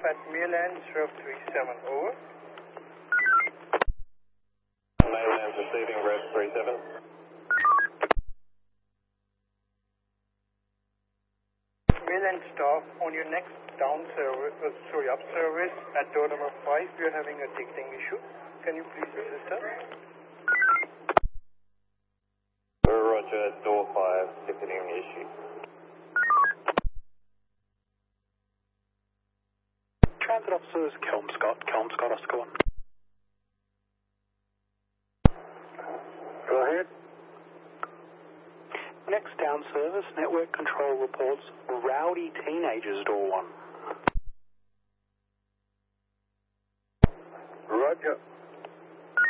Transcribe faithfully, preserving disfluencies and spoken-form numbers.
at Maylands Rev three seven, over. Maylands receiving Rev three seven. Mayland staff, on your next down service, uh, sorry, up service at door number five, we are having a ticketing issue. Can you please assist us? Roger, door five, ticketing issue. Transit officers, Kelmscott, Kelmscott, Oscar one. Go ahead. Next down service, network control reports rowdy teenagers, door one. Roger.